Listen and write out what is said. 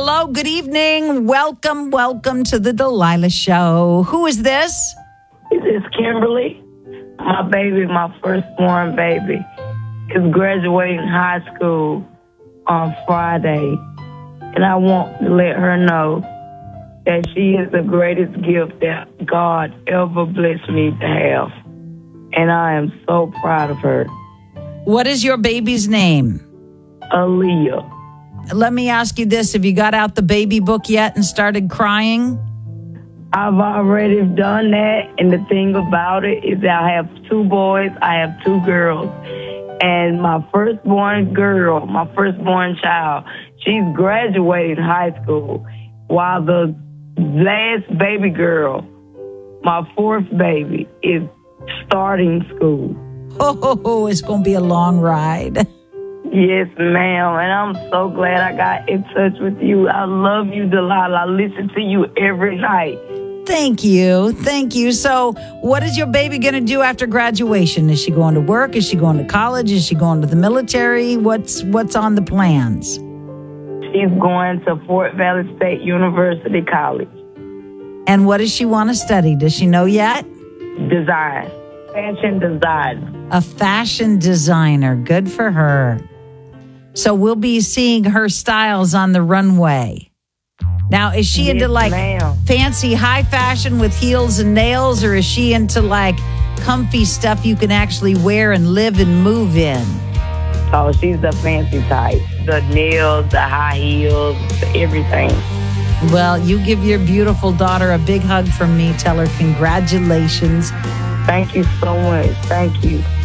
Hello, good evening. Welcome to the Delilah Show. Who is this? This is Kimberly. My baby, my firstborn baby, is graduating high school on Friday. And I want to let her know that she is the greatest gift that God ever blessed me to have. And I am so proud of her. What is your baby's name? Aaliyah. Let me ask you this. Have you got out the baby book yet and started crying? I've already done that. And the thing about it is that I have 2 boys. I have 2 girls. And my firstborn girl, my firstborn child, she's graduating high school. While the last baby girl, my 4th baby, is starting school. Oh, it's going to be a long ride. Yes, ma'am. And I'm so glad I got in touch with you. I love you, Delilah. I listen to you every night. Thank you. So what is your baby going to do after graduation? Is she going to work? Is she going to college? Is she going to the military? What's on the plans? She's going to Fort Valley State University College. And what does she want to study? Does she know yet? Design. Fashion design. A fashion designer. Good for her. So we'll be seeing her styles on the runway. Now, is she into fancy high fashion with heels and nails, or is she into comfy stuff you can actually wear and live and move in? Oh, she's the fancy type. The nails, the high heels, everything. Well, you give your beautiful daughter a big hug from me. Tell her congratulations. Thank you so much. Thank you.